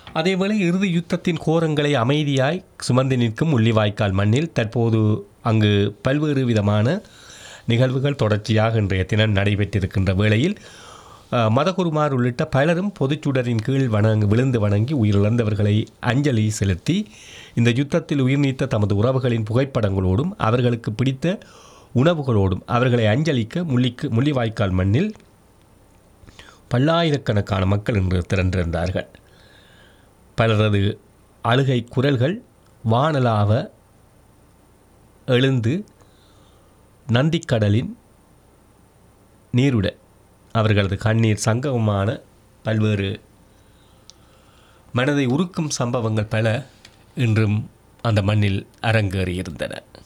அதேவேளை இறுதி யுத்தத்தின் கோரங்களை அமைதியாய் சுமந்து நிற்கும் முள்ளிவாய்க்கால் மண்ணில் தற்போது அங்கு பல்வேறு விதமான நிகழ்வுகள் தொடர்ச்சியாக இன்றைய தினம் நடைபெற்றிருக்கின்ற வேளையில் மதகுருமார் உள்ளிட்ட பலரும் பொதுச்சுடரின் கீழ் விழுந்து வணங்கி உயிரிழந்தவர்களை அஞ்சலி செலுத்தி இந்த யுத்தத்தில் உயிர் நீத்த தமது உறவுகளின் புகைப்படங்களோடும் அவர்களுக்கு பிடித்த உணவுகளோடும் அவர்களை அஞ்சலிக்க முள்ளிவாய்க்கால் மண்ணில் பல்லாயிரக்கணக்கான மக்கள் இன்று திரண்டிருந்தார்கள். பலரது அழுகை குரல்கள் வானலாவ எழுந்து நந்திக்கடலின் நீருட அவர்களது கண்ணீர் சங்கமமான பல்வேறு மனதை உருக்கும் சம்பவங்கள் பல இன்றும் அந்த மண்ணில் அரங்கேறியிருந்தன.